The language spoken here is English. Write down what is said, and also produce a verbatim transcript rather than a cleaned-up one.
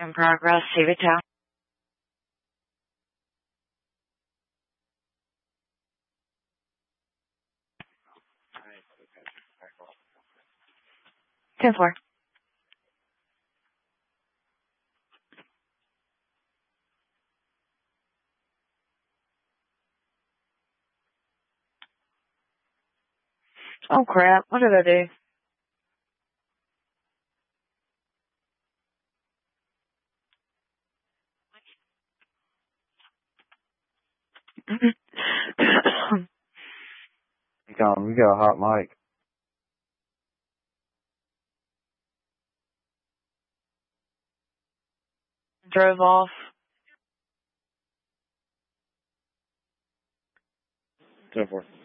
In progress, Civita. ten four. Oh crap, what did I do? Come, you got a hot mic. Drove off. ten four.